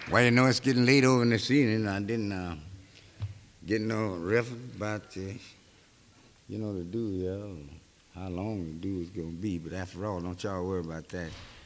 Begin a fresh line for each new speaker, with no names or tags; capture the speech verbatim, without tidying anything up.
Well, you know, it's getting late over in the evening. I didn't uh, get no reference about, uh, you know, the do, yeah, how long the do is going to be. But after all, don't y'all worry about that.